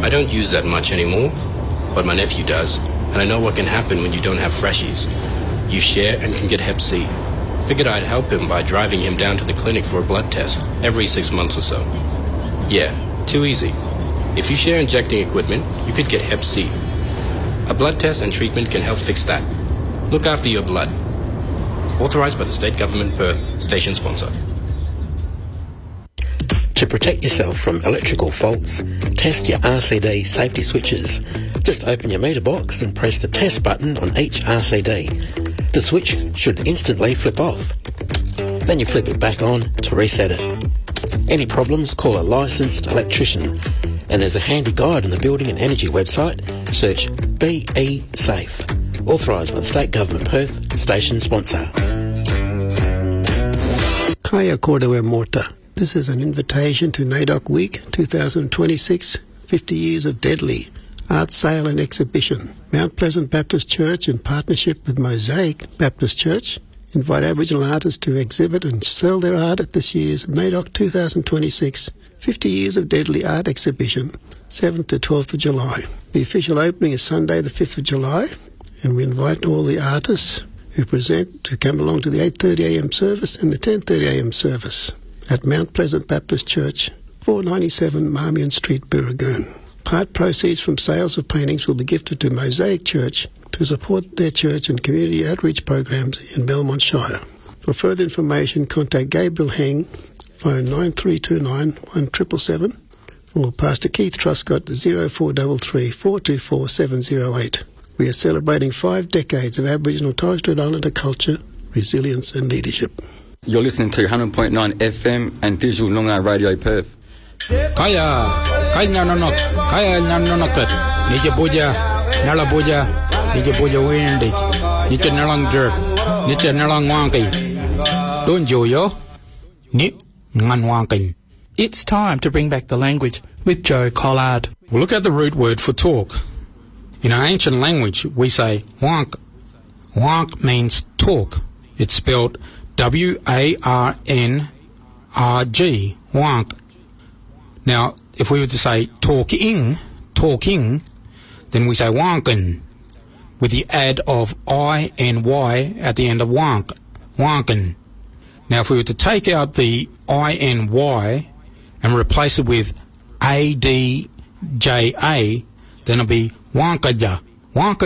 I don't use that much anymore, but my nephew does, and I know what can happen when you don't have freshies. You share and can get Hep C. Figured I'd help him by driving him down to the clinic for a blood test every 6 months or so. Yeah, too easy. If you share injecting equipment, you could get Hep C. A blood test and treatment can help fix that. Look after your blood. Authorized by the State Government, Perth, station sponsor. To protect yourself from electrical faults, test your RCD safety switches. Just open your meter box and press the test button on each RCD. The switch should instantly flip off. Then you flip it back on to reset it. Any problems, call a licensed electrician. And there's a handy guide on the Building and Energy website. Search BE Safe. Authorised by the State Government Perth, station sponsor. Kaya Kordawe Morta. This is an invitation to NAIDOC Week 2026, 50 Years of Deadly, Art Sale and Exhibition. Mount Pleasant Baptist Church, in partnership with Mosaic Baptist Church, invite Aboriginal artists to exhibit and sell their art at this year's NAIDOC 2026, 50 Years of Deadly Art Exhibition, 7th to 12th of July. The official opening is Sunday the 5th of July, and we invite all the artists who present to come along to the 8:30am service and the 10:30am service at Mount Pleasant Baptist Church, 497 Marmion Street, Burragoon. Part proceeds from sales of paintings will be gifted to Mosaic Church to support their church and community outreach programs in Belmont Shire. For further information, contact Gabriel Heng, phone 9329 1777, or Pastor Keith Truscott, 0433 424 708. We are celebrating 5 decades of Aboriginal Torres Strait Islander culture, resilience and leadership. You're listening to 100.9 FM and Digital Noongar Radio Perth. Kaya nanonot, kaya nanonotet, nije boja, nala boja, nije boja windy, nije nalang jerk, nije nalang wanky. Don't yo, ni ngan wanking. It's time to bring back the language with Joe Collard. We'll look at the root word for talk. In our ancient language, we say wank. Wank means talk. It's spelled W-A-R-N-R-G, wank. Now, if we were to say talking, then we say wankin, with the add of I and Y at the end of wank, wankin. Now, if we were to take out the I and Y and replace it with A-D-J-A, then it'll be wankaja, wankaja.